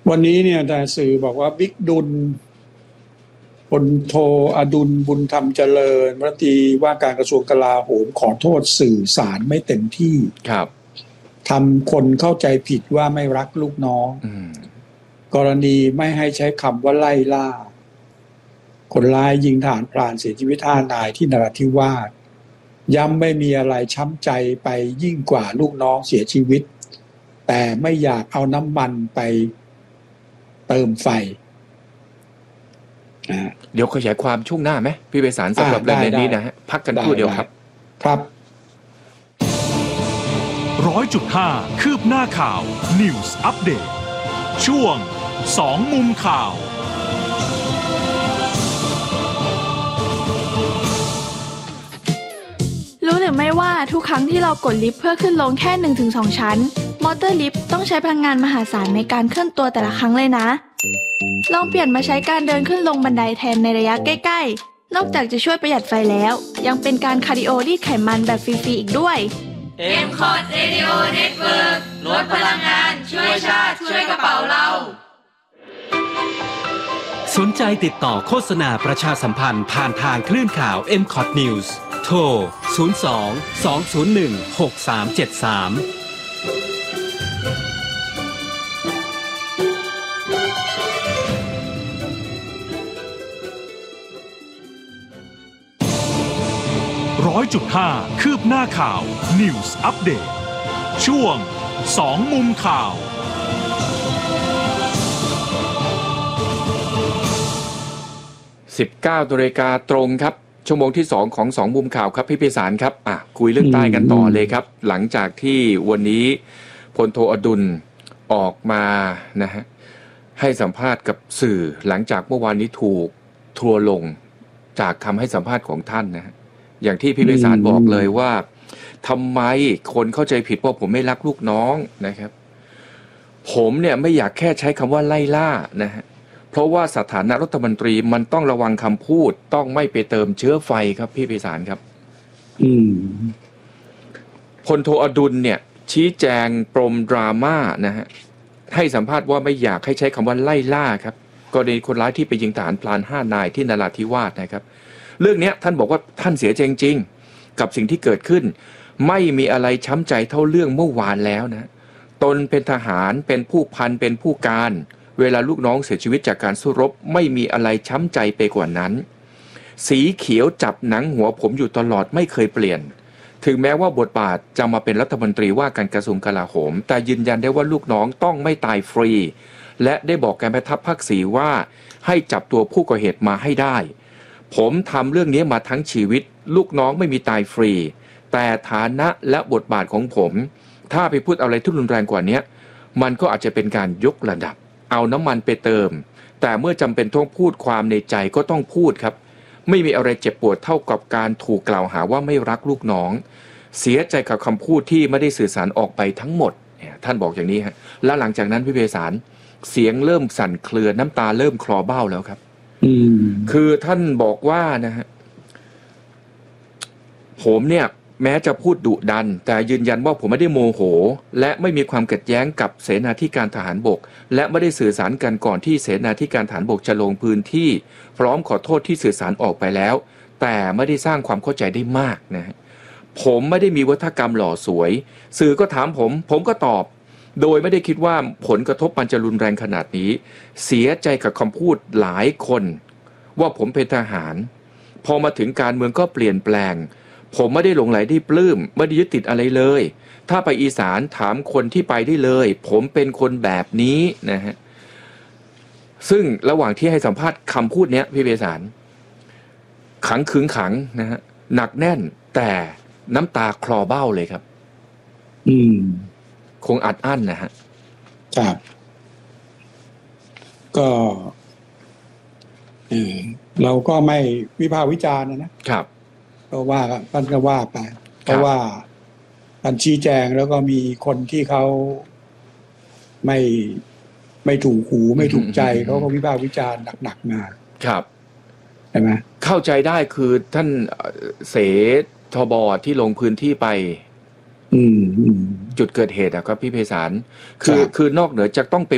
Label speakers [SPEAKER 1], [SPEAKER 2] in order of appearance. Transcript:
[SPEAKER 1] วันนี้เนี่ยแต่สื่อบอกว่าบิ๊กดุลพลโทอดุลบุญธรรมเจริญรัฐมนตรีว่าการกระทรวงกลาโหมขอโทษสื่อสารไม่เต็มที่
[SPEAKER 2] ครับ
[SPEAKER 1] ทำคนเข้าใจผิดว่าไม่รักลูกน้องกรณีไม่ให้ใช้คำว่าไล่ล่าคนร้ายยิงทหารพรานเสียชีวิต5 นายที่นราธิวาสย้ำไม่มีอะไรช้ำใจไปยิ่งกว่าลูกน้องเสียชีวิตแต่ไม่อยากเอาน้ำมันไปเติมไฟ
[SPEAKER 2] เดี๋ยวขยายความช่วงหน้าไหมพี่ไพศาลสำหรับเรื่องนี้นะฮะพักกันครู่เดียวครับ
[SPEAKER 1] ครับ
[SPEAKER 3] 100.5 คืบหน้าข่าว News Update ช่วง2 มุมข่าว
[SPEAKER 4] รู้หรือไม่ว่าทุกครั้งที่เรากดลิฟต์เพื่อขึ้นลงแค่ 1-2 ชั้นมอเตอร์ลิฟต์ต้องใช้พลังงานมหาศาลในการเคลื่อนตัวแต่ละครั้งเลยนะลองเปลี่ยนมาใช้การเดินขึ้นลงบันไดแทนในระยะใกล้ๆนอกจากจะช่วยประหยัดไฟแล้วยังเป็นการคาร์ดิโอรีดไขมันแบบฟรีๆอีกด้วย
[SPEAKER 5] M-Cot Radio Network ลดพลังงานช่วยชาติช่วยกระเป๋าเรา
[SPEAKER 6] สนใจติดต่อโฆษณาประชาสัมพันธ์ผ่านทางคลื่นข่าว M-Cot News โทร 02-201-6373
[SPEAKER 3] 100.5 คืบหน้าข่าว News Update ช่วง2 มุมข่าว
[SPEAKER 2] 19 นาฬิกาตรงครับชั่วโมงที่2ของ2 มุมข่าวครับพี่ไพศาลครับคุยเรื่องใต้กันต่อเลยครับหลังจากที่วันนี้พลโทอดุลออกมานะฮะให้สัมภาษณ์กับสื่อหลังจากเมื่อวานนี้ถูกทัวร์ลงจากคำให้สัมภาษณ์ของท่านนะฮะอย่างที่พี่ไพศาลบอกเลยว่าทำไมคนเข้าใจผิดว่าผมไม่รักลูกน้องนะครับผมเนี่ยไม่อยากแค่ใช้คำว่าไล่ล่านะฮะเพราะว่าสถานะรัฐมนตรีมันต้องระวังคำพูดต้องไม่ไปเติมเชื้อไฟครับพี่ไพศาลครับพลโทอดุลเนี่ยชี้แจงปรมดราม่านะฮะให้สัมภาษณ์ว่าไม่อยากให้ใช้คำว่าไล่ล่าครับกรณีคนร้ายที่ไปยิงทหารพราน5 นายที่นราธิวาสนะครับเรื่องนี้ท่านบอกว่าท่านเสียใจจริงๆกับสิ่งที่เกิดขึ้นไม่มีอะไรช้ำใจเท่าเรื่องเมื่อวานแล้วนะตนเป็นทหารเป็นผู้พันเป็นผู้การเวลาลูกน้องเสียชีวิตจากการสู้รบไม่มีอะไรช้ำใจไปกว่านั้นสีเขียวจับหนังหัวผมอยู่ตลอดไม่เคยเปลี่ยนถึงแม้ว่าบทบาทจะมาเป็นรัฐมนตรีว่าการกระทรวงกลาโหมแต่ยืนยันได้ว่าลูกน้องต้องไม่ตายฟรีและได้บอกแกนแม่ทัพภาค 4ว่าให้จับตัวผู้ก่อเหตุมาให้ได้ผมทำเรื่องนี้มาทั้งชีวิตลูกน้องไม่มีตายฟรีแต่ฐานะและบทบาทของผมถ้าไปพูดอะไรที่รุนแรงกว่านี้มันก็อาจจะเป็นการยกระดับเอาน้ำมันไปเติมแต่เมื่อจำเป็นต้องพูดความในใจก็ต้องพูดครับไม่มีอะไรเจ็บปวดเท่ากับการถูกกล่าวหาว่าไม่รักลูกน้องเสียใจกับคำพูดที่ไม่ได้สื่อสารออกไปทั้งหมดท่านบอกอย่างนี้ฮะและหลังจากนั้นพี่ไพศาลเสียงเริ่มสั่นเครือน้ำตาเริ่มคลอเบ้าแล้วครับคือท่านบอกว่านะฮะผมเนี่ยแม้จะพูดดุดันแต่ยืนยันว่าผมไม่ได้โมโหและไม่มีความขัดแย้งกับเสนาธิการทหารบกและไม่ได้สื่อสารกันก่อนที่เสนาธิการทหารบกจะลงพื้นที่พร้อมขอโทษที่สื่อสารออกไปแล้วแต่ไม่ได้สร้างความเข้าใจได้มากนะฮะผมไม่ได้มีวัฒกรรมหล่อสวยสื่อก็ถามผมก็ตอบโดยไม่ได้คิดว่าผลกระทบมันจะรุนแรงขนาดนี้เสียใจกับคำพูดหลายคนว่าผมเป็นทหารพอมาถึงการเมืองก็เปลี่ยนแปลงผมไม่ได้หลงไหลได้ปลื้มไม่ได้ยึดติดอะไรเลยถ้าไปอีสานถามคนที่ไปได้เลยผมเป็นคนแบบนี้นะฮะซึ่งระหว่างที่ให้สัมภาษณ์คำพูดเนี้ยพี่ไพศาลขังขึงขังนะฮะหนักแน่นแต่น้ำตาคลอเบ้าเลยครับคงอัดอั้นนะฮะ
[SPEAKER 1] ครับก็เราก็ไม่วิพากษ์วิจารณ์นะครับก็ว่าท่านก็ว่าไปเพราะว่าการชี้แจงแล้วก็มีคนที่เขาไม่ถูกหูไม่ถูกใจเขาก็วิพากษ์วิจารณ์หนักๆมา
[SPEAKER 2] ครับ
[SPEAKER 1] ใช่ไหม
[SPEAKER 2] เข้าใจได้คือท่านเสทบที่ลงพื้นที่ไปจุดเกิดเหตุอะครับพี่ไพศาลคือนอกเหนือจากต้องไป